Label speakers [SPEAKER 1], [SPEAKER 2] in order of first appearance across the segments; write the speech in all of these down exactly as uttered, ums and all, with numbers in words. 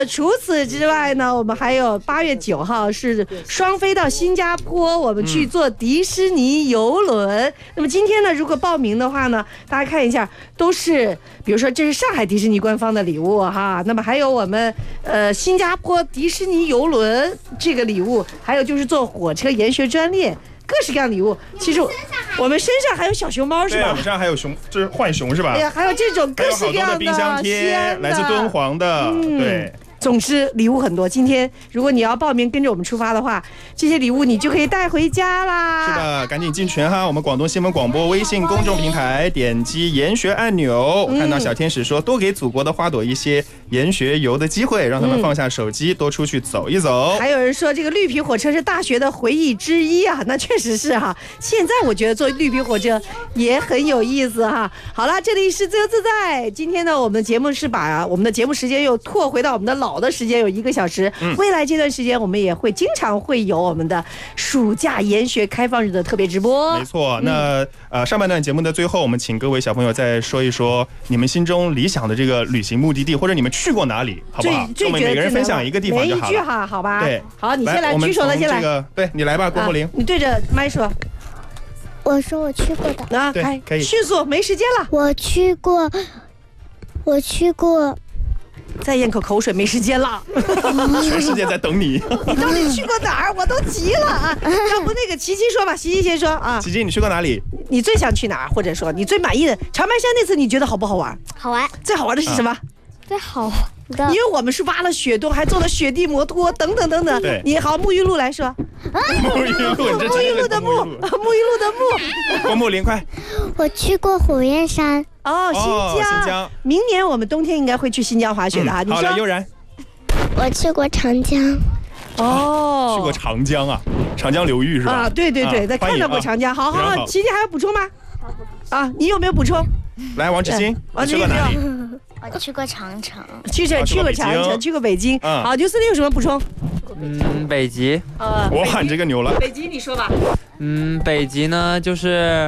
[SPEAKER 1] 除此之外呢，我们还有八月九号是双飞到新加坡，我们去坐迪士尼游轮。嗯、那么今天呢，如果报名的话呢，大家看一下，都是比如说这是上海迪士尼官方的礼物哈，那么还有我们呃新加坡迪士尼游轮这个礼物，还有就是坐火车研学专列。各式各样礼物，其实我们身上还有小熊猫是吧？
[SPEAKER 2] 对，我们身上还有熊，这是浣熊是吧？
[SPEAKER 1] 哎呀，还有这种各式各样的
[SPEAKER 2] 冰箱贴，来自敦煌的，嗯、对。
[SPEAKER 1] 总之礼物很多，今天如果你要报名跟着我们出发的话，这些礼物你就可以带回家啦。
[SPEAKER 2] 是的，赶紧进群哈！我们广东新闻广播微信公众平台，点击研学按钮，嗯、看到小天使说多给祖国的花朵一些研学游的机会，让他们放下手机，嗯、多出去走一走。
[SPEAKER 1] 还有人说这个绿皮火车是大学的回忆之一啊，那确实是哈。现在我觉得坐绿皮火车也很有意思哈。好了，这里是自由自在，今天呢我们的节目是把我们的节目时间又拓回到我们的老。好的时间有一个小时，嗯、未来这段时间我们也会经常会有我们的暑假研学开放日的特别直播。
[SPEAKER 2] 没错，那、嗯、呃上半段节目的最后，我们请各位小朋友再说一说你们心中理想的这个旅行目的地，或者你们去过哪里，好不好？我们每个人分享一个地方就好了。
[SPEAKER 1] 每一句哈，好吧？
[SPEAKER 2] 对，
[SPEAKER 1] 好，你先来举手的，先来。
[SPEAKER 2] 这个，对你来吧，郭柏林、啊。
[SPEAKER 1] 你对着麦说。
[SPEAKER 3] 我说我去过的。
[SPEAKER 1] 啊，
[SPEAKER 2] 对，可以。
[SPEAKER 1] 迅速，没时间了。
[SPEAKER 3] 我去过，我去过。
[SPEAKER 1] 再咽口口水，没时间了。
[SPEAKER 2] 全世界在等你。
[SPEAKER 1] 你到底去过哪儿？我都急了啊！要不那个琪琪说吧，琪琪先说啊。
[SPEAKER 2] 琪琪，你去过哪里？
[SPEAKER 1] 你最想去哪儿？或者说你最满意的长白山那次，你觉得好不好玩？
[SPEAKER 3] 好玩。
[SPEAKER 1] 最好玩的是什么？
[SPEAKER 3] 啊、最好玩的，
[SPEAKER 1] 因为我们是挖了雪洞，还做了雪地摩托，等等等等。
[SPEAKER 2] 对。
[SPEAKER 1] 你好，沐浴露来说。
[SPEAKER 2] 沐浴露，
[SPEAKER 1] 沐浴露的沐，沐浴露的沐。
[SPEAKER 2] 郭沐林，快。
[SPEAKER 3] 我去过虎燕山。
[SPEAKER 1] 哦，新疆，
[SPEAKER 2] 新疆，
[SPEAKER 1] 明年我们冬天应该会去新疆滑雪的哈。
[SPEAKER 2] 嗯、好的，悠然，
[SPEAKER 3] 我去过长江。
[SPEAKER 1] 哦，
[SPEAKER 2] 去过长江啊，长江流域是吧？
[SPEAKER 1] 啊，对对对，在、啊、看到过长江。好好好，琪琪还有补充吗？啊，你有没有补充？
[SPEAKER 2] 来，王志新，
[SPEAKER 1] 王志新
[SPEAKER 2] 去过哪里？
[SPEAKER 3] 我去过长城，
[SPEAKER 1] 去过去过长城，去过北京。嗯、好，刘司令有什么补充？
[SPEAKER 4] 嗯，北极。
[SPEAKER 1] 呃，
[SPEAKER 2] 哇，你这个牛了。
[SPEAKER 1] 北极，你说吧。
[SPEAKER 4] 嗯，北极呢，就是。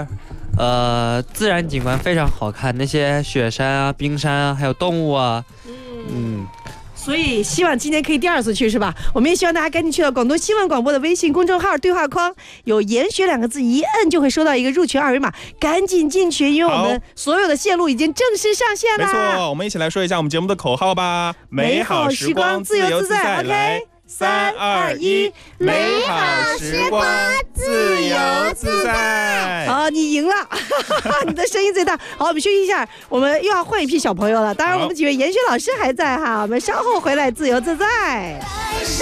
[SPEAKER 4] 呃，自然景观非常好看，那些雪山啊、冰山啊，还有动物啊，嗯，嗯
[SPEAKER 1] 所以希望今年可以第二次去，是吧？我们也希望大家赶紧去到广东新闻广播的微信公众号对话框，有研学两个字，一摁就会收到一个入群二维码，赶紧进群，因为我们所有的线路已经正式上线了。
[SPEAKER 2] 没错，我们一起来说一下我们节目的口号吧：美好时光自由自在。来，三二一，美好时光自由自在。
[SPEAKER 1] 好，你赢了，你的声音最大。好，我们休息一下，我们又要换一批小朋友了。当然，我们几位研学老师还在哈，我们稍后回来自由自在。